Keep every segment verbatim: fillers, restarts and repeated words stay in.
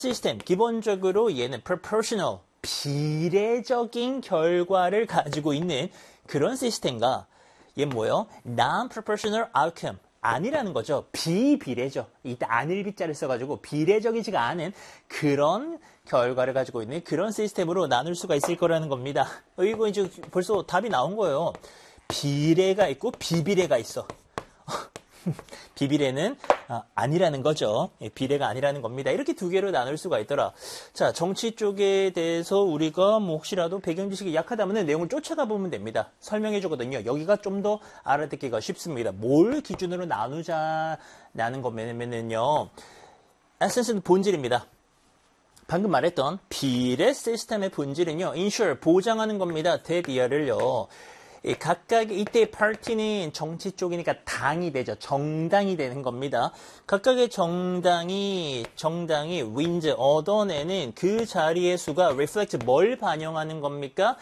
시스템, 기본적으로 얘는 proportional, 비례적인 결과를 가지고 있는 그런 시스템과 얘 뭐예요? non-proportional outcome, 아니라는 거죠. 비비례죠. 이때 아닐 비자를 써가지고 비례적이지가 않은 그런 결과를 가지고 있는 그런 시스템으로 나눌 수가 있을 거라는 겁니다. 이거 이제 벌써 답이 나온 거예요. 비례가 있고 비비례가 있어. 비비례는 아, 아니라는 거죠. 예, 비례가 아니라는 겁니다. 이렇게 두 개로 나눌 수가 있더라. 자, 정치 쪽에 대해서 우리가 뭐 혹시라도 배경 지식이 약하다면 내용을 쫓아가 보면 됩니다. 설명해 주거든요. 여기가 좀 더 알아듣기가 쉽습니다. 뭘 기준으로 나누자라는 거면은요. 에센스는 본질입니다. 방금 말했던 비례 시스템의 본질은요. ensure, 보장하는 겁니다. 대비어를요. 이 각각의 이때 파티는 정치 쪽이니까 당이 되죠. 정당이 되는 겁니다. 각각의 정당이 정당이 wins, 얻어내는 그 자리의 수가 reflect, 뭘 반영하는 겁니까?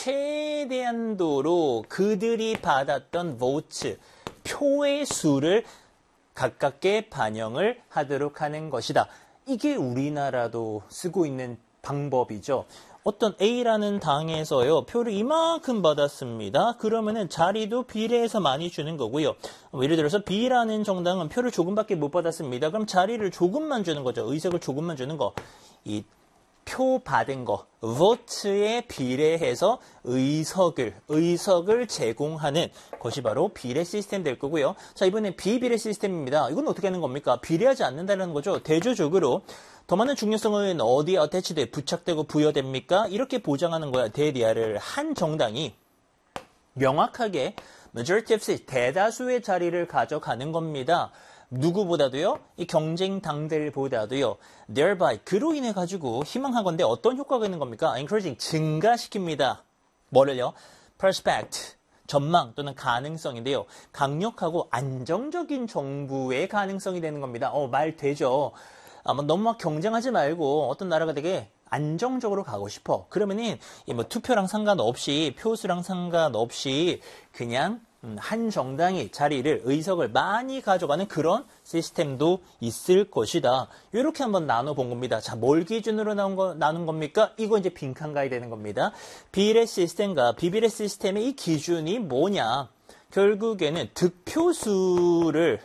최대한도로 그들이 받았던 votes, 표의 수를 가깝게 반영을 하도록 하는 것이다. 이게 우리나라도 쓰고 있는 방법이죠. 어떤 A라는 당에서요, 표를 이만큼 받았습니다. 그러면은 자리도 비례해서 많이 주는 거고요. 예를 들어서 B라는 정당은 표를 조금밖에 못 받았습니다. 그럼 자리를 조금만 주는 거죠. 의석을 조금만 주는 거. 이 표 받은 거, vote에 비례해서 의석을, 의석을 제공하는 것이 바로 비례 시스템 될 거고요. 자, 이번엔 비비례 시스템입니다. 이건 어떻게 하는 겁니까? 비례하지 않는다는 거죠. 대조적으로 더 많은 중요성은 어디에 어태치돼, 부착되고 부여됩니까? 이렇게 보장하는 거야. 대리아를 한 정당이 명확하게 majority of seats, 대다수의 자리를 가져가는 겁니다. 누구보다도요? 이 경쟁 당들보다도요. thereby, 그로 인해 가지고 희망하건대 어떤 효과가 있는 겁니까? encouraging, 증가시킵니다. 뭐를요? prospect, 전망 또는 가능성인데요. 강력하고 안정적인 정부의 가능성이 되는 겁니다. 어, 말 되죠? 아마 너무 막 경쟁하지 말고 어떤 나라가 되게 안정적으로 가고 싶어. 그러면은 뭐 투표랑 상관없이, 표수랑 상관없이 그냥 한 정당이 자리를, 의석을 많이 가져가는 그런 시스템도 있을 것이다. 이렇게 한번 나눠본 겁니다. 자, 뭘 기준으로 나온 거, 나눈 겁니까? 이거 이제 빈칸 가야 되는 겁니다. 비례 시스템과 비비례 시스템의 이 기준이 뭐냐? 결국에는 득표수를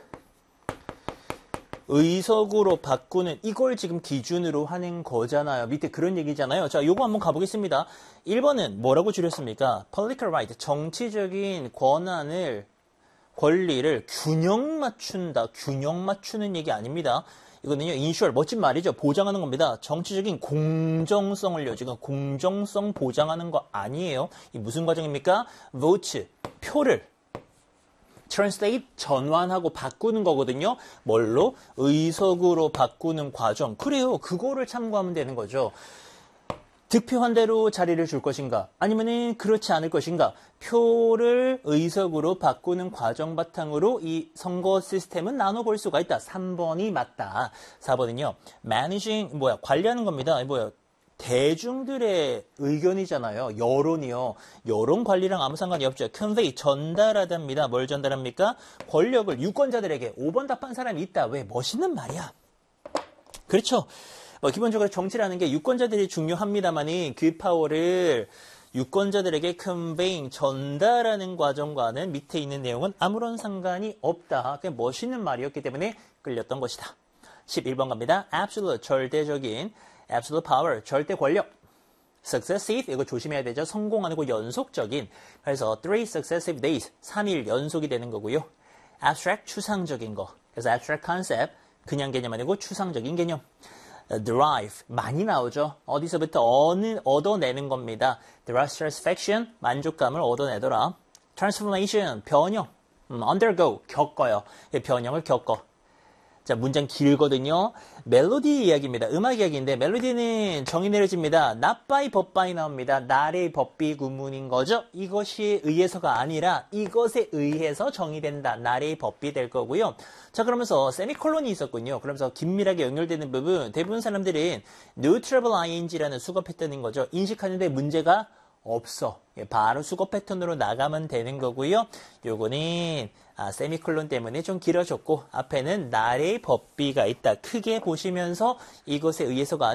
의석으로 바꾸는, 이걸 지금 기준으로 하는 거잖아요. 밑에 그런 얘기잖아요. 자, 요거 한번 가보겠습니다. 일 번은 뭐라고 줄였습니까? political right, 정치적인 권한을, 권리를 균형 맞춘다. 균형 맞추는 얘기 아닙니다. 이거는요, ensure, 멋진 말이죠. 보장하는 겁니다. 정치적인 공정성을요, 지금 공정성 보장하는 거 아니에요. 이 무슨 과정입니까? vote, 표를 translate, 전환하고 바꾸는 거거든요. 뭘로? 의석으로 바꾸는 과정. 그래요. 그거를 참고하면 되는 거죠. 득표한 대로 자리를 줄 것인가? 아니면은 그렇지 않을 것인가? 표를 의석으로 바꾸는 과정 바탕으로 이 선거 시스템은 나눠볼 수가 있다. 삼 번이 맞다. 사 번은요. managing, 뭐야, 관리하는 겁니다. 뭐야, 대중들의 의견이잖아요. 여론이요. 여론 관리랑 아무 상관이 없죠. convey, 전달하답니다. 뭘 전달합니까? 권력을 유권자들에게. 오 번 답한 사람이 있다. 왜? 멋있는 말이야. 그렇죠. 뭐 기본적으로 정치라는 게 유권자들이 중요합니다만이 그 파워를 유권자들에게 conveying, 전달하는 과정과는 밑에 있는 내용은 아무런 상관이 없다. 그냥 멋있는 말이었기 때문에 끌렸던 것이다. 십일 번 갑니다. absolute, 절대적인 absolute power, 절대 권력. successive, 이거 조심해야 되죠. 성공하고 연속적인. 그래서 three successive days, 삼 일 연속이 되는 거고요. abstract, 추상적인 거. 그래서 abstract concept, 그냥 개념 아니고 추상적인 개념. derive, 많이 나오죠. 어디서부터 어느, 얻어내는 겁니다. derive satisfaction, 만족감을 얻어내더라. transformation, 변형. 음, undergo, 겪어요. 변형을 겪어. 자, 문장 길거든요. 멜로디 이야기입니다. 음악 이야기인데 멜로디는 정의 내려집니다. not by, but by 나옵니다. 날의 법비 구문인 거죠. 이것이 의해서가 아니라 이것에 의해서 정의된다. 날의 법비 될 거고요. 자, 그러면서 세미콜론이 있었군요. 그러면서 긴밀하게 연결되는 부분, 대부분 사람들은 neutral ing라는 수거 패턴인 거죠. 인식하는데 문제가 없어. 바로 수거 패턴으로 나가면 되는 거고요. 요거는 아, 세미콜론 때문에 좀 길어졌고 앞에는 날의 법비가 있다. 크게 보시면서 이것에 의해서가